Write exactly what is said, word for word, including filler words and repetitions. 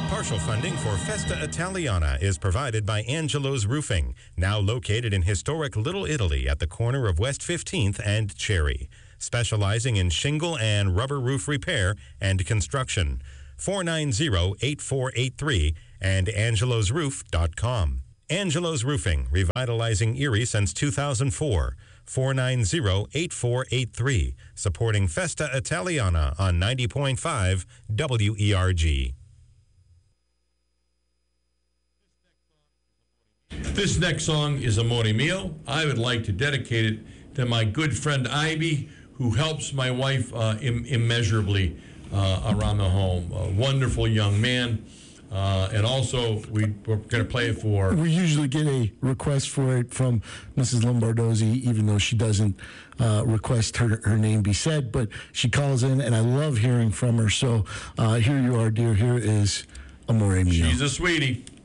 Partial funding for Festa Italiana is provided by Angelo's Roofing, now located in historic Little Italy at the corner of West fifteenth and Cherry, specializing in shingle and rubber roof repair and construction. four nine zero, eight four eight three and angelos roof dot com. Angelo's Roofing, revitalizing Erie since two thousand four. four nine zero, eight four eight three, supporting Festa Italiana on ninety point five W E R G. This next song is Amore Mio. I would like to dedicate it to my good friend Ivy, who helps my wife uh, Im- immeasurably uh, around the home. A wonderful young man. Uh, and also, we, we're going to play it for... We usually get a request for it from Missus Lombardozzi, even though she doesn't uh, request her, her name be said, but she calls in, and I love hearing from her. So uh, here you are, dear. Here is Amore Mio. She's a sweetie.